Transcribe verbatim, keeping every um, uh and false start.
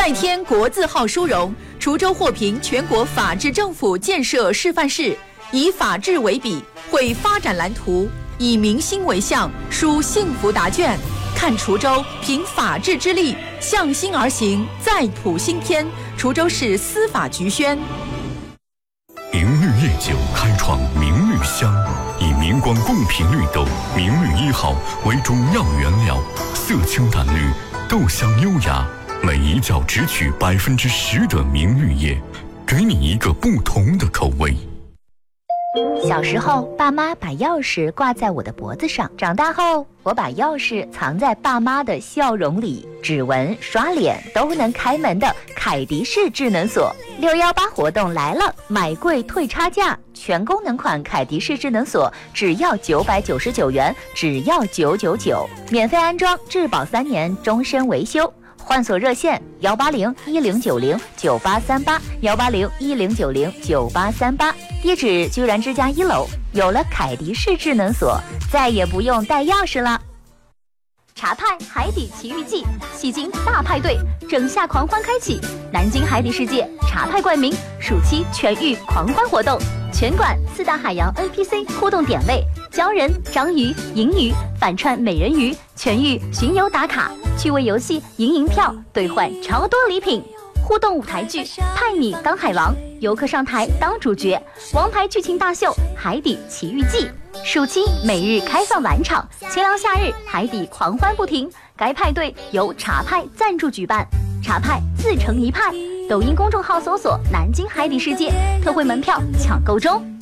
再添国字号殊荣，滁州获评全国法治政府建设示范市，以法治为笔，绘发展蓝图，以民心为向，书幸福答卷。看滁州凭法治之力向心而行，再谱新篇。滁州市司法局宣。 明绿夜酒开创明绿香，以明光贡品绿豆明绿一号为主要原料，色清淡绿，豆香优雅，每一窖只取百分之十的明绿叶，给你一个不同的口味。 小时候，爸妈把钥匙挂在我的脖子上；长大后，我把钥匙藏在爸妈的笑容里。指纹、刷脸都能开门的凯迪式智能锁，六一八活动来了，买贵退差价，全功能款凯迪式智能锁只要九百九十九元，只要九九九，免费安装，质保三年，终身维修。换锁热线幺八零一零九零九八三八幺八零一零九零九八三八，地址居然之家一楼。有了凯迪式智能锁，再也不用带钥匙了。 茶派海底奇遇记，戏精大派对，整夏狂欢开启！南京海底世界茶派冠名暑期全域狂欢活动，全馆四大海洋 N P C 互动点位，鲛人、章鱼、银鱼反串美人鱼，全域巡游打卡，趣味游戏赢银票兑换超多礼品，互动舞台剧派你当海王，游客上台当主角，王牌剧情大秀海底奇遇记。暑期每日开放晚场，清凉夏日海底狂欢不停。该派对由茶派赞助举办，茶派自成一派。抖音公众号搜索“南京海底世界”，特惠门票抢购中。